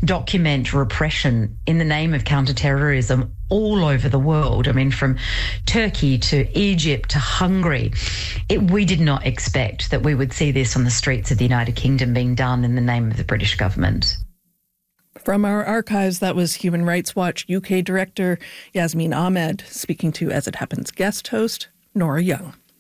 document repression in the name of counterterrorism all over the world. I mean, from Turkey to Egypt to Hungary. We did not expect that we would see this on the streets of the United Kingdom being done in the name of the British government. From our archives, that was Human Rights Watch UK Director Yasmin Ahmed speaking to As It Happens guest host Nora Young.